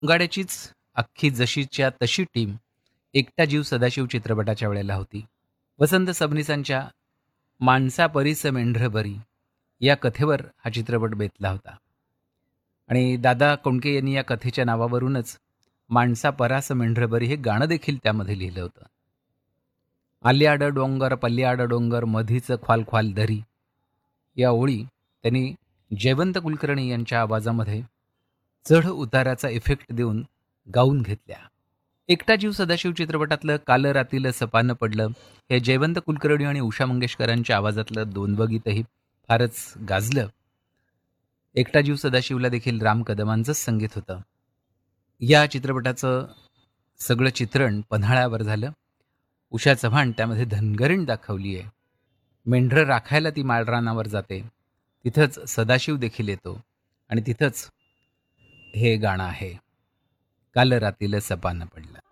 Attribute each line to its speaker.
Speaker 1: गाड्याचीच अख्खी जशीच्या तशी टीम एकटा जीव सदाशिव चित्रपटाच्या वेळेला होती. वसंत सबनीसांच्या माणसा परीस मेंढर बरी या कथेवर हा चित्रपट बेतला होता आणि दादा कोंडके यांनी या कथेच्या नावावरूनच माणसा परास मेंढर बरी हे गाणं देखील त्यामध्ये लिहिलं होतं. आल्याड डोंगर पल्ल्याड डोंगर मधीच ख्वाल ख्वाल दरी या ओळी त्यांनी जयवंत कुलकर्णी यांच्या आवाजामध्ये चढ उताराचा इफेक्ट देऊन गाऊन घेतल्या. एकटा जीव सदाशिव चित्रपटातलं काल रातील सपानं पडलं हे जयवंत कुलकर्णी आणि उषा मंगेशकरांच्या आवाजातलं दोनवं गीतही फारच गाजलं. एकटा जीव सदाशिवला देखील राम कदमांचंच संगीत होतं. या चित्रपटाचं सगळं चित्रण पन्हाळ्यावर झालं. उषा चव्हाण त्यामध्ये धनगरीण दाखवली आहे. मेंढरं राखायला ती माळरानावर जाते. तिथंच सदाशिव देखील येतो आणि तिथंच हे गाणं आहे, काल रातील सपानं पडलं.